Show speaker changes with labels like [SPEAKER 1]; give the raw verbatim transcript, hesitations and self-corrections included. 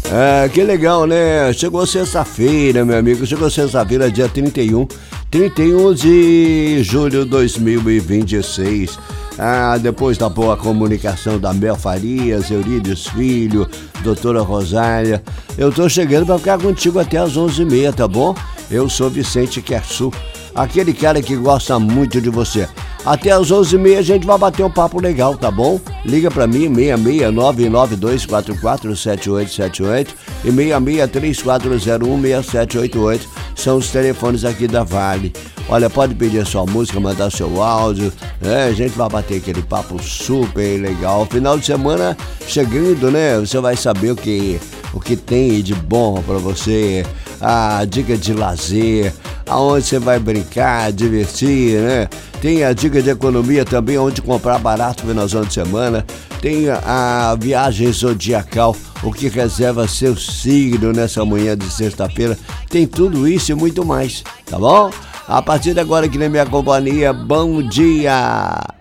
[SPEAKER 1] É, que legal, né? Chegou sexta-feira, meu amigo. Chegou sexta-feira, dia trinta e um. trinta e um de julho de dois mil e vinte e seis. Ah, depois da boa comunicação da Mel Farias, Eurídios Filho, doutora Rosália, eu tô chegando pra ficar contigo até as onze e meia, tá bom? Eu sou Vicente Querçu, aquele cara que gosta muito de você. Até as onze e meia a gente vai bater um papo legal, tá bom? Liga pra mim, seis seis nove nove dois quatro quatro sete oito sete oito e seis seis três quatro zero um seis sete oito oito. São os telefones aqui da Vale. Olha, pode pedir sua música, mandar seu áudio, né? A gente vai bater aquele papo super legal. Final de semana chegando, né? Você vai saber o que, o que tem de bom pra você, a dica de lazer, aonde você vai brincar, divertir, né? Tem a dica de economia também, onde comprar barato no final de semana. Tem a viagem zodiacal, o que reserva seu signo nessa manhã de sexta-feira. Tem tudo isso e muito mais, tá bom? A partir de agora aqui na minha companhia, bom dia!